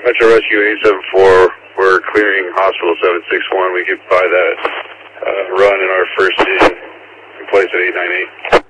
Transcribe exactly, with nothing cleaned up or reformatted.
Metro Rescue eight seven four, we're clearing Hospital seven six one. We could buy that uh, run in our first vision in place at eight nine eight.